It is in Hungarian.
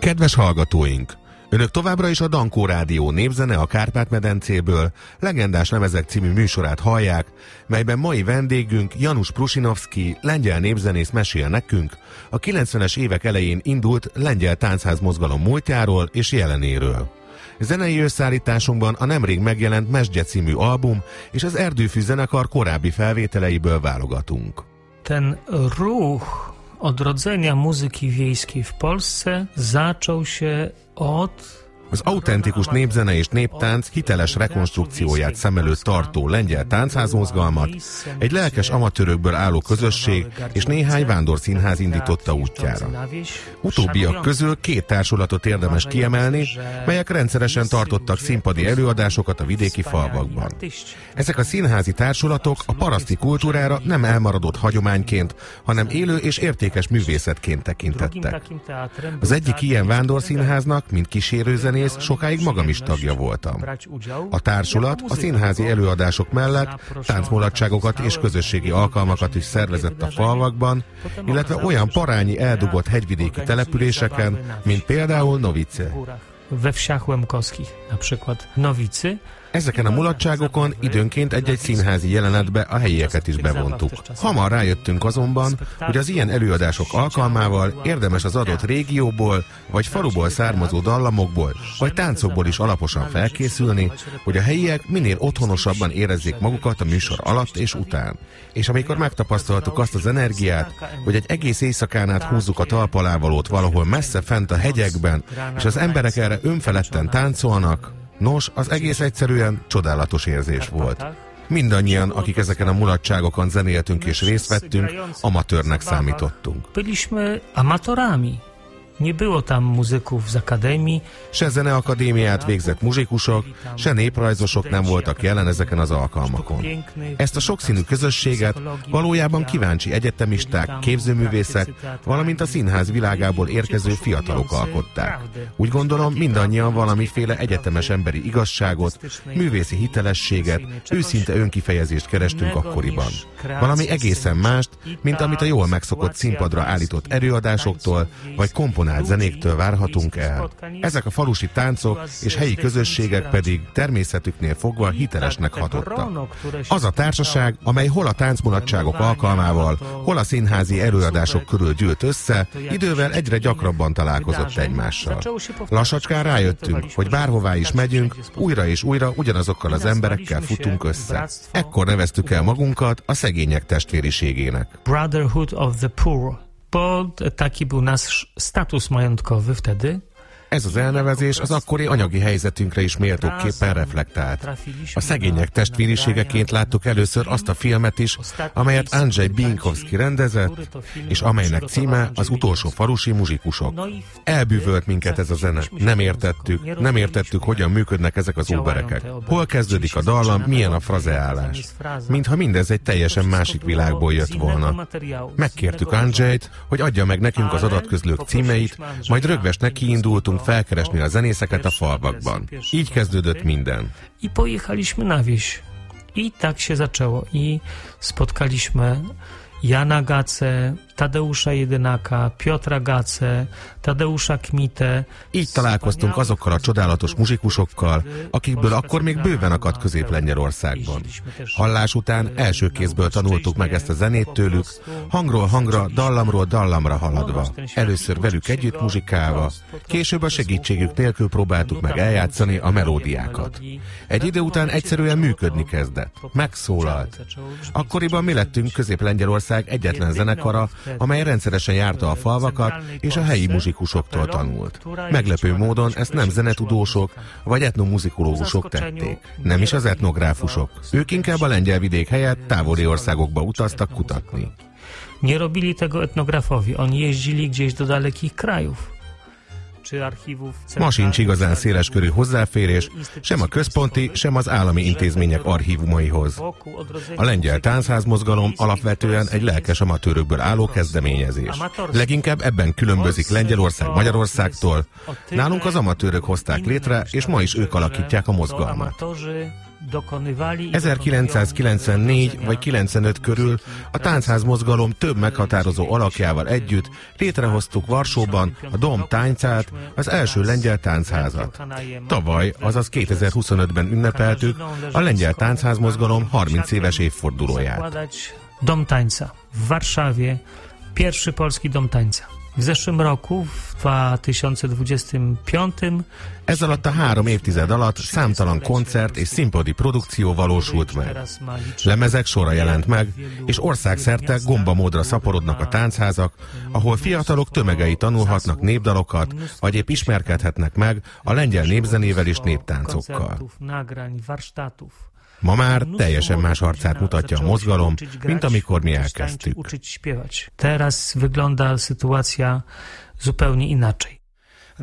Kedves hallgatóink! Önök továbbra is a Dankó Rádió népzene a Kárpát-medencéből legendás lemezek című műsorát hallják, melyben mai vendégünk Janusz Prusinovszky, lengyel népzenész mesél nekünk a 90-es évek elején indult lengyel táncház mozgalom múltjáról és jelenéről. Zenei összeállításunkban a nemrég megjelent Mesdje című album és az Erdőfű zenekar korábbi felvételeiből válogatunk. Ten ruch odrodzenia muzyki wiejskiej w Polsce zaczął się od... Az autentikus népzene és néptánc hiteles rekonstrukcióját szem előtt tartó lengyel táncházmozgalmat egy lelkes amatőrökből álló közösség és néhány vándorszínház indította útjára. Utóbbiak közül két társulatot érdemes kiemelni, melyek rendszeresen tartottak színpadi előadásokat a vidéki falvakban. Ezek a színházi társulatok a paraszti kultúrára nem elmaradott hagyományként, hanem élő és értékes művészetként tekintettek. Az egyik ilyen vándorszínháznak, mint kísérőzenész, sokáig magam is tagja voltam. A társulat a színházi előadások mellett táncmulatságokat és közösségi alkalmakat is szervezett a falvakban, illetve olyan parányi eldugott hegyvidéki településeken, mint például Novice. We wsiach łemkowskich, na przykład Nowicy. Ezeken a mulatságokon időnként egy-egy színházi jelenetbe a helyieket is bevontuk. Hamar rájöttünk azonban, hogy az ilyen előadások alkalmával érdemes az adott régióból, vagy faluból származó dallamokból, vagy táncokból is alaposan felkészülni, hogy a helyiek minél otthonosabban érezzék magukat a műsor alatt és után. És amikor megtapasztaltuk azt az energiát, hogy egy egész éjszakán át húzzuk a talpalávalót valahol messze fent a hegyekben, és az emberek erre önfeledten táncolnak, nos, az egész egyszerűen csodálatos érzés volt. Mindannyian, akik ezeken a mulatságokon zenéltünk és részt vettünk, amatőrnek számítottunk. Byliśmy amatorami. Nie było tam muzyków z akademii. Se zeneakadémiát végzett muzsikusok, se néprajzosok nem voltak jelen ezeken az alkalmakon. Ezt a sokszínű közösséget valójában kíváncsi egyetemisták, képzőművészek, valamint a színház világából érkező fiatalok alkották. Úgy gondolom, mindannyian valamiféle egyetemes emberi igazságot, művészi hitelességet, őszinte önkifejezést kerestünk akkoriban. Valami egészen mást, mint amit a jól megszokott színpadra állított előadásoktól, vagy komponált zenéktől várhatunk el. Ezek a falusi táncok és helyi közösségek pedig természetüknél fogva hitelesnek hatottak. Az a társaság, amely hol a táncmulatságok alkalmával, hol a színházi előadások körül gyűlt össze, idővel egyre gyakrabban találkozott egymással. Lassacskán rájöttünk, hogy bárhová is megyünk, újra és újra ugyanazokkal az emberekkel futunk össze. Ekkor neveztük el magunkat a szegények testvériségének. Brotherhood of the Poor. Bo taki był nasz status majątkowy wtedy. Ez az elnevezés az akkori anyagi helyzetünkre is méltóképpen reflektált. A szegények testvériségeként láttuk először azt a filmet is, amelyet Andrzej Binkowski rendezett, és amelynek címe Az utolsó falusi muzsikusok. Elbűvölt minket ez a zene. Nem értettük, hogyan működnek ezek az óberekek. Hol kezdődik a dallam, milyen a frazeálás. Mintha mindez egy teljesen másik világból jött volna. Megkértük Andrzejt, hogy adja meg nekünk az adatközlők címeit, majd rögves nekiindultunk felkeresni a zenészeket a falvakban. Így kezdődött minden. I pojechaliśmy na wieś. I tak się zaczęło. I spotkaliśmy Jana Gacę, Tadeusza Jedynaka, Piotra Gacę, Tadeusza Kmitę. Így találkoztunk azokkal a csodálatos muzsikusokkal, akikből akkor még bőven akadt Közép-Lengyelországban. Hallás után első kézből tanultuk meg ezt a zenét tőlük, hangról hangra, dallamról dallamra haladva. Először velük együtt muzsikálva, később a segítségük nélkül próbáltuk meg eljátszani a melódiákat. Egy idő után egyszerűen működni kezdett. Megszólalt. Akkoriban mi lettünk Közép-Lengyelország egyetlen zenekara, amely rendszeresen járta a falvakat, és a helyi muzsikusoktól tanult. Meglepő módon ezt nem zenetudósok vagy etnomuzikológusok tették. Nem is az etnográfusok. Ők inkább a lengyel vidék helyett távoli országokba utaztak kutatni. Nie robili tego etnografowie. Oni jeździli gdzieś do dalekich krajów. Ma sincs igazán széleskörű hozzáférés sem a központi, sem az állami intézmények archívumaihoz. A lengyel táncházmozgalom alapvetően egy lelkes amatőrökből álló kezdeményezés. Leginkább ebben különbözik Lengyelország Magyarországtól. Nálunk az amatőrök hozták létre, és ma is ők alakítják a mozgalmat. 1994 vagy 95 körül a táncházmozgalom több meghatározó alakjával együtt létrehoztuk Varsóban a Dom táncát, az első lengyel táncházat. Tavaly, azaz 2025-ben ünnepeltük a lengyel táncházmozgalom 30 éves évfordulóját. Dom tańca w Warszawie, pierwszy polski dom tańca. W zeszłym roku, w 2025, ez alatt a 3 évtized alatt számtalan koncert és színpadi produkció valósult meg. Lemezek sora jelent meg, és országszerte gombamódra szaporodnak a táncházak, ahol fiatalok tömegei tanulhatnak népdalokat, vagy épp ismerkedhetnek meg a lengyel népzenével és néptáncokkal. Ma már teljesen más arcát mutatja a mozgalom, mint amikor mi elkezdtük. Teraz wygląda sytuacja zupełnie inaczej.